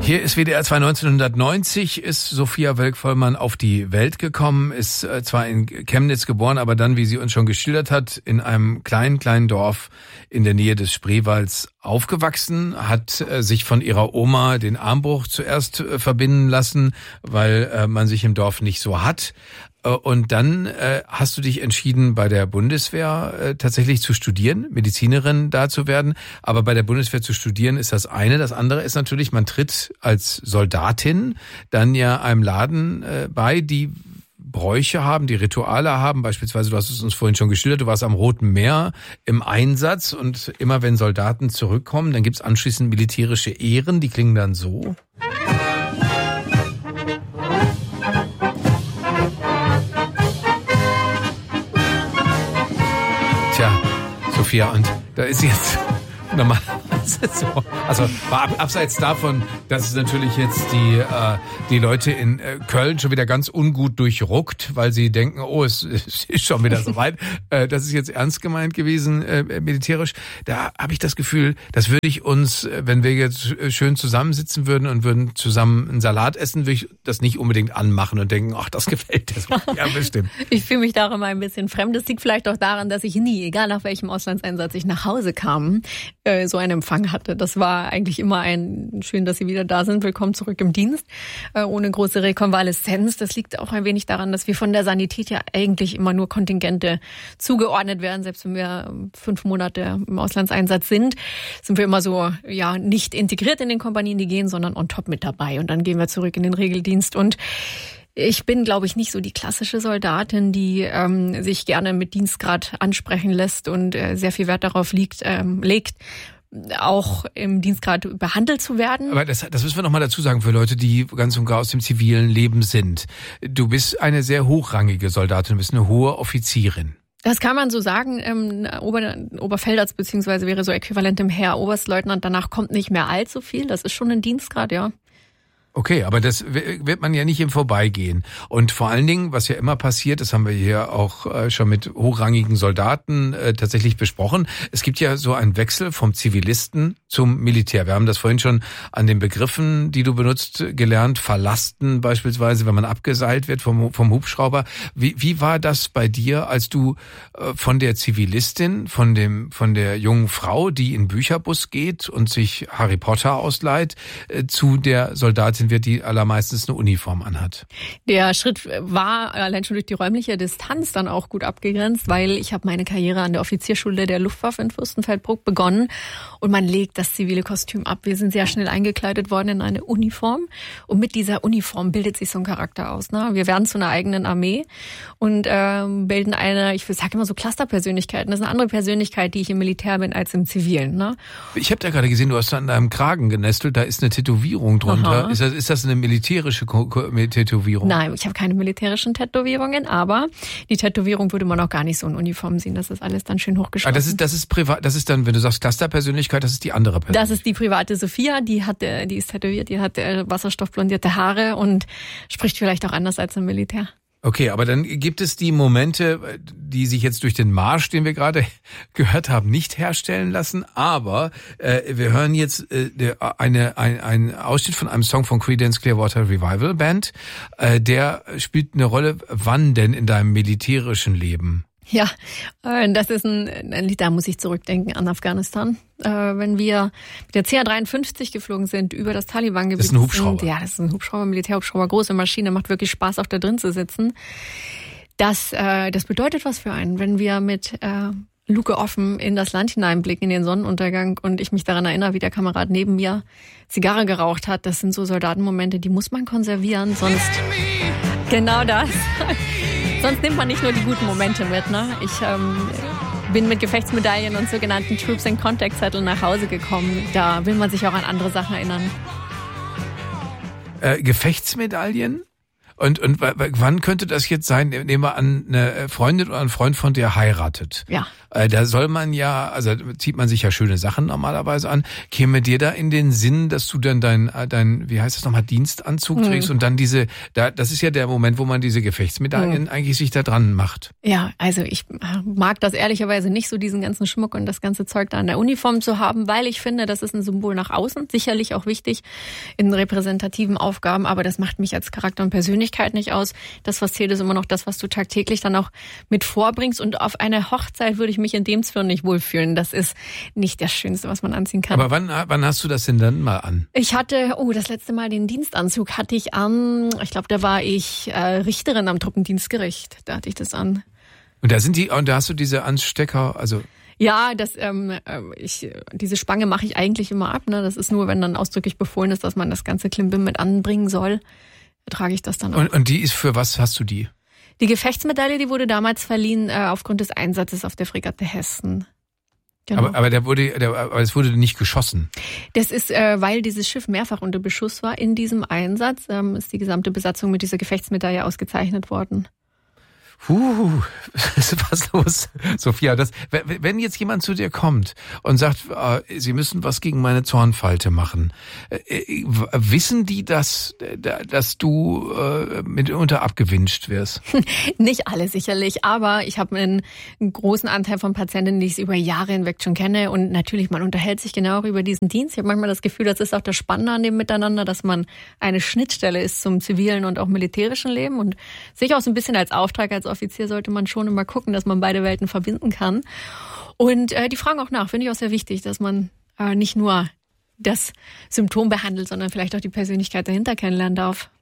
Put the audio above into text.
Hier ist WDR 2 1990, ist Sophia Welk-Vollmann auf die Welt gekommen, ist zwar in Chemnitz geboren, aber dann, wie sie uns schon geschildert hat, in einem kleinen Dorf in der Nähe des Spreewalds aufgewachsen, hat sich von ihrer Oma den Armbruch zuerst verbinden lassen, weil man sich im Dorf nicht so hat. Und dann hast du dich entschieden, bei der Bundeswehr tatsächlich zu studieren, Medizinerin da zu werden. Aber bei der Bundeswehr zu studieren ist das eine. Das andere ist natürlich, man tritt als Soldatin dann ja einem Laden bei, die Bräuche haben, die Rituale haben. Beispielsweise, du hast es uns vorhin schon geschildert, du warst am Roten Meer im Einsatz und immer wenn Soldaten zurückkommen, dann gibt's anschließend militärische Ehren, die klingen dann so. Tja, Sophia, und da ist jetzt normal. So. Also abseits davon, dass es natürlich jetzt die Leute in Köln schon wieder ganz ungut durchruckt, weil sie denken, oh, es ist schon wieder soweit. Das ist jetzt ernst gemeint gewesen, militärisch. Da habe ich das Gefühl, das würde ich uns, wenn wir jetzt schön zusammensitzen würden und würden zusammen einen Salat essen, würde ich das nicht unbedingt anmachen und denken, ach, das gefällt dir so. Ja, bestimmt. Ich fühle mich darum ein bisschen fremd. Das liegt vielleicht auch daran, dass ich nie, egal nach welchem Auslandseinsatz ich nach Hause kam, so einen Empfang hatte. Das war eigentlich immer schön, dass Sie wieder da sind. Willkommen zurück im Dienst. Ohne große Rekonvaleszenz. Das liegt auch ein wenig daran, dass wir von der Sanität ja eigentlich immer nur Kontingente zugeordnet werden. Selbst wenn wir 5 Monate im Auslandseinsatz sind wir immer so, ja, nicht integriert in den Kompanien, die gehen, sondern on top mit dabei. Und dann gehen wir zurück in den Regeldienst. Und ich bin, glaube ich, nicht so die klassische Soldatin, die sich gerne mit Dienstgrad ansprechen lässt und sehr viel Wert darauf legt, auch im Dienstgrad behandelt zu werden. Aber das müssen wir noch mal dazu sagen für Leute, die ganz und gar aus dem zivilen Leben sind. Du bist eine sehr hochrangige Soldatin, du bist eine hohe Offizierin. Das kann man so sagen. Oberfeldarzt beziehungsweise wäre so äquivalent im Heer Oberstleutnant. Danach kommt nicht mehr allzu viel. Das ist schon ein Dienstgrad, ja. Okay, aber das wird man ja nicht im Vorbeigehen. Und vor allen Dingen, was ja immer passiert, das haben wir hier auch schon mit hochrangigen Soldaten tatsächlich besprochen, es gibt ja so einen Wechsel vom Zivilisten zum Militär. Wir haben das vorhin schon an den Begriffen, die du benutzt, gelernt. Verlasten beispielsweise, wenn man abgeseilt wird vom Hubschrauber. Wie war das bei dir, als du von der Zivilistin, von der jungen Frau, die in Bücherbus geht und sich Harry Potter ausleiht, zu der Soldatin wird, die allermeistens eine Uniform anhat? Der Schritt war allein schon durch die räumliche Distanz dann auch gut abgegrenzt, weil ich habe meine Karriere an der Offizierschule der Luftwaffe in Fürstenfeldbruck begonnen und man legt das zivile Kostüm ab. Wir sind sehr schnell eingekleidet worden in eine Uniform und mit dieser Uniform bildet sich so ein Charakter aus. Ne? Wir werden zu einer eigenen Armee und bilden ich sage immer so Clusterpersönlichkeiten. Das ist eine andere Persönlichkeit, die ich im Militär bin, als im Zivilen. Ne? Ich habe da gerade gesehen, du hast an deinem Kragen genestelt, da ist eine Tätowierung drunter. Aha. Ist das eine militärische Tätowierung? Nein, ich habe keine militärischen Tätowierungen, aber die Tätowierung würde man auch gar nicht so in Uniform sehen. Das ist alles dann schön hochgeschlossen. Das ist privat. Das ist dann, wenn du sagst Clusterpersönlichkeit, das ist die andere Person. Das ist die private Sophia, die ist tätowiert, die hat wasserstoffblondierte Haare und spricht vielleicht auch anders als im Militär. Okay, aber dann gibt es die Momente, die sich jetzt durch den Marsch, den wir gerade gehört haben, nicht herstellen lassen. Aber wir hören jetzt einen Ausschnitt von einem Song von Creedence Clearwater Revival Band. Der spielt eine Rolle, wann denn in deinem militärischen Leben? Ja, das ist ein Lied, da muss ich zurückdenken an Afghanistan. Wenn wir mit der CH-53 geflogen sind über das Taliban-Gebiet. Das ist ein Hubschrauber. Ja, das ist ein Hubschrauber, Militärhubschrauber, große Maschine, macht wirklich Spaß, auch da drin zu sitzen. Das bedeutet was für einen, wenn wir mit Luke offen in das Land hineinblicken, in den Sonnenuntergang und ich mich daran erinnere, wie der Kamerad neben mir Zigarre geraucht hat. Das sind so Soldatenmomente, die muss man konservieren, sonst genau das. Sonst nimmt man nicht nur die guten Momente mit. Ne? Ich bin mit Gefechtsmedaillen und sogenannten Troops and Contact Zetteln nach Hause gekommen. Da will man sich auch an andere Sachen erinnern. Gefechtsmedaillen? Und wann könnte das jetzt sein? Nehmen wir an, eine Freundin oder ein Freund von dir heiratet. Ja. Da soll man ja, also zieht man sich ja schöne Sachen normalerweise an. Käme dir da in den Sinn, dass du dann dein wie heißt das nochmal, Dienstanzug trägst und dann das ist ja der Moment, wo man diese Gefechtsmedaillen eigentlich sich da dran macht. Ja, also ich mag das ehrlicherweise nicht, so diesen ganzen Schmuck und das ganze Zeug da an der Uniform zu haben, weil ich finde, das ist ein Symbol nach außen, sicherlich auch wichtig in repräsentativen Aufgaben, aber das macht mich als Charakter und Persönlichkeit nicht aus. Das, was zählt, ist immer noch das, was du tagtäglich dann auch mit vorbringst, und auf einer Hochzeit würde ich mich in dem Zwirn nicht wohlfühlen. Das ist nicht das Schönste, was man anziehen kann. Aber wann hast du das denn dann mal an? Ich hatte, das letzte Mal den Dienstanzug hatte ich an, ich glaube, da war ich Richterin am Truppendienstgericht. Da hatte ich das an. Und da hast du diese Anstecker, also... Ja, diese Spange mache ich eigentlich immer ab. Ne? Das ist nur, wenn dann ausdrücklich befohlen ist, dass man das ganze Klimbim mit anbringen soll, trage ich das dann auch. Und die ist, für was hast du die? Die Gefechtsmedaille, die wurde damals verliehen aufgrund des Einsatzes auf der Fregatte Hessen. Genau. weil dieses Schiff mehrfach unter Beschuss war in diesem Einsatz, ist die gesamte Besatzung mit dieser Gefechtsmedaille ausgezeichnet worden. Was los, Sophia? Wenn jetzt jemand zu dir kommt und sagt, Sie müssen was gegen meine Zornfalte machen, wissen die, dass du mitunter abgewinscht wirst? Nicht alle sicherlich, aber ich habe einen großen Anteil von Patientinnen, die ich über Jahre hinweg schon kenne, und natürlich, man unterhält sich genau über diesen Dienst. Ich habe manchmal das Gefühl, das ist auch das Spannende an dem Miteinander, dass man eine Schnittstelle ist zum zivilen und auch militärischen Leben, und sich auch so ein bisschen als Auftrag, als Offizier sollte man schon immer gucken, dass man beide Welten verbinden kann. Und die fragen auch nach, finde ich auch sehr wichtig, dass man nicht nur das Symptom behandelt, sondern vielleicht auch die Persönlichkeit dahinter kennenlernen darf.